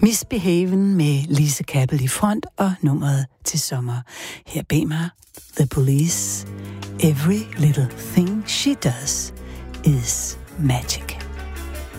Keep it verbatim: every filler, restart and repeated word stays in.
Misbehaven med Lise Kappel i front og nummeret til sommer. Her bag mig The Police. Every little thing she does is magic.